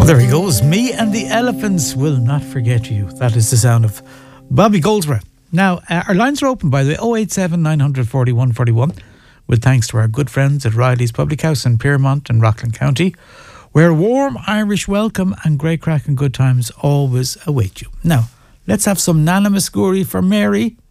There he goes. Me and the Elephants Will Not Forget You. That is the sound of Bobby Goldsworth. Now, our lines are open, by the way, 087 941 41, with thanks to our good friends at Riley's Public House in Piermont and Rockland County, where a warm Irish welcome and great crack and good times always await you. Now, let's have some Nana Muscuri for Mary.